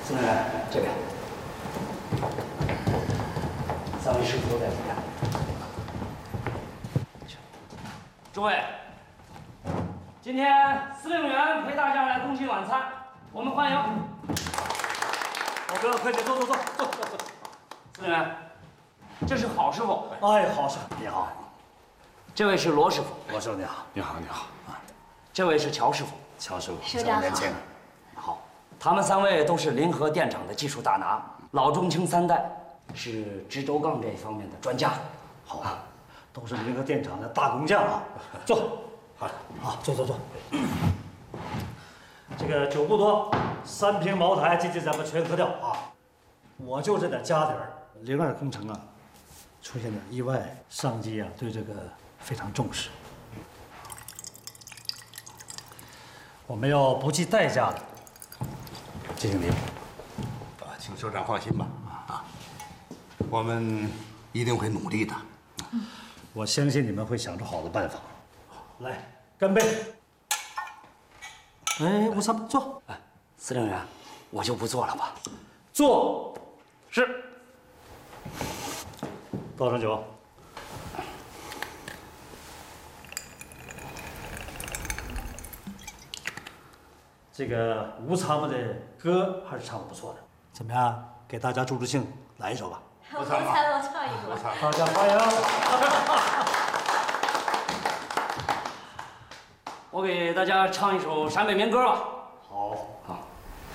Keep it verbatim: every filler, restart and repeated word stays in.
司令员这边，三位师傅都在里面。诸位，今天司令员陪大家来共进晚餐，我们欢迎。 老哥，快点坐坐坐坐坐坐。 司令员，这是郝师傅。 哎，郝师傅你好。 这位是罗师傅。 罗师傅你好。 你好，你好。 啊，这位是乔师傅。 乔师傅， 师长年轻。 好，他们三位都是临河电厂的技术大拿，老中青三代，是直轴杠这方面的专家。 好啊，都是临河电厂的大工匠啊。坐。好，好，坐坐坐。这个酒不多，三瓶茅台，今天咱们全喝掉啊。我就这点家底儿，零二工程啊，出现点意外，上级啊对这个非常重视。我们要不计代价的进行弥补。 啊，请首长放心吧，啊，我们一定会努力的。 我相信你们会想出好的办法。来，干杯！哎，吴三坐。 哎，司令员，我就不做了吧。 坐。 是。 倒上酒。这个吴参谋的歌还是唱的不错的，怎么样？给大家助助兴，来一首吧。 我参谋唱一首。 大家欢迎。 我给大家唱一首陕北民歌吧。 好， 好。